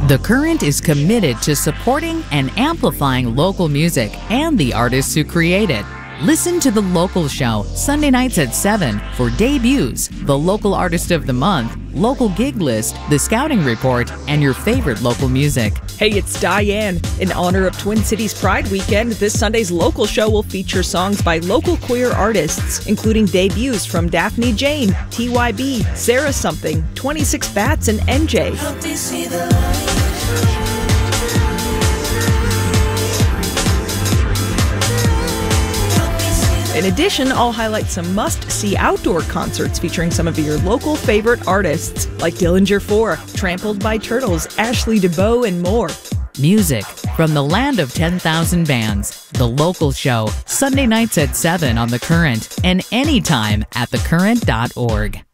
The Current is committed to supporting and amplifying local music and the artists who create it. Listen to The Local Show Sunday nights at 7 for debuts, the local artist of the month, local gig list, the scouting report, and your favorite local music. Hey, it's Diane. In honor of Twin Cities Pride Weekend, this Sunday's Local Show will feature songs by local queer artists, including debuts from Daphne Jane, TYB, Sarah Something, 26 Bats, and NJ. In addition, I'll highlight some must-see outdoor concerts featuring some of your local favorite artists, like Dillinger 4, Trampled by Turtles, Ashley DeBow, and more. Music from the land of 10,000 bands. The Local Show, Sunday nights at 7 on The Current, and anytime at thecurrent.org.